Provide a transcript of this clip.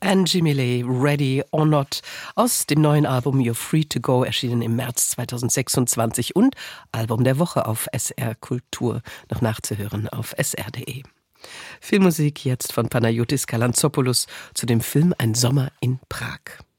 Angie Millet, Ready or Not, aus dem neuen Album You're Free to Go, erschienen im März 2026 und Album der Woche auf SR Kultur, noch nachzuhören auf sr.de. Filmmusik jetzt von Panayotis Kalantzopoulos zu dem Film Ein Sommer in Prag.